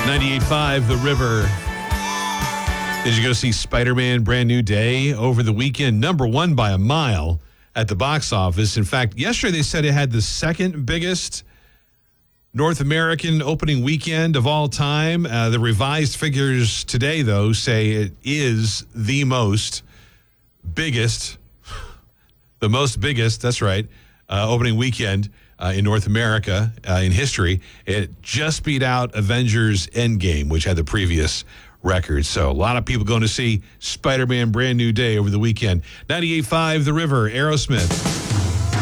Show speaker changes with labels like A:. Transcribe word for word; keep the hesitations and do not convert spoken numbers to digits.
A: ninety-eight point five The River. Did you go see Spider-Man Brand New Day over the weekend? Number one by a mile at the box office. In fact, yesterday they said it had the second biggest North American opening weekend of all time. Uh, the revised figures today, though, say it is the most biggest, the most biggest, that's right, uh, opening weekend uh, in North America uh, in history. It just beat out Avengers Endgame, which had the previous record. So a lot of people going to see Spider-Man Brand New Day over the weekend. ninety-eight point five The River, Aerosmith.